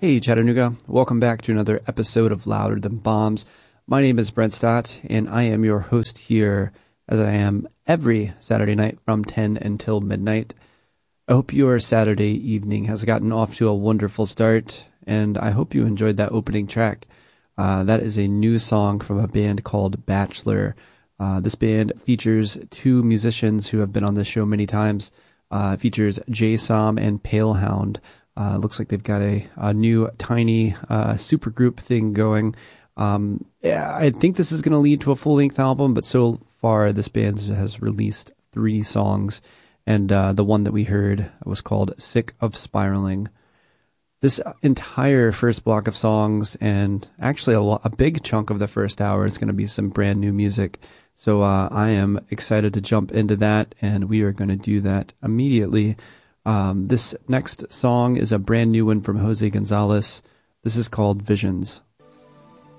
Hey Chattanooga, welcome back to another episode of Louder Than Bombs. My name is Brent Stott, and I am your host here, as I am every Saturday night from 10 until midnight. I hope your Saturday evening has gotten off to a wonderful start, and I hope you enjoyed that opening track. That is a new song from a band called Bachelor. This band features two musicians who have been on this show many times. It features Jay Som and Palehound. Looks like they've got a new tiny supergroup thing going. I think this is going to lead to a full-length album, but so far this band has released 3 songs, and the one that we heard was called Sick of Spiraling. This entire first block of songs, and actually a big chunk of the first hour, is going to be some brand new music. So I am excited to jump into that, and we are going to do that immediately. This next song is a brand new one from Jose Gonzalez. This is called Visions.